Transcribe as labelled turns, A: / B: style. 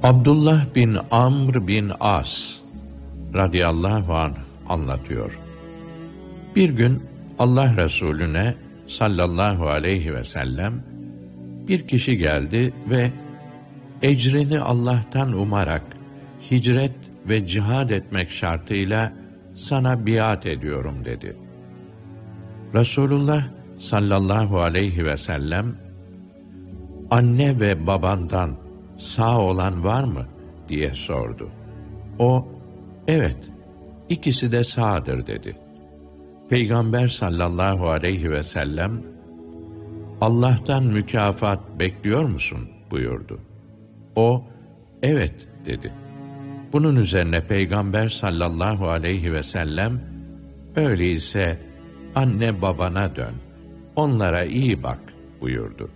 A: Abdullah bin Amr bin As radıyallahu anh anlatıyor. Bir gün Allah Resulüne sallallahu aleyhi ve sellem bir kişi geldi ve ecrini Allah'tan umarak hicret ve cihad etmek şartıyla sana biat ediyorum dedi. Resulullah sallallahu aleyhi ve sellem, anne ve babandan sağ olan var mı diye sordu. O, evet, ikisi de sağdır dedi. Peygamber sallallahu aleyhi ve sellem, Allah'tan mükafat bekliyor musun buyurdu. O, evet dedi. Bunun üzerine Peygamber sallallahu aleyhi ve sellem, öyleyse anne babana dön, onlara iyi bak buyurdu.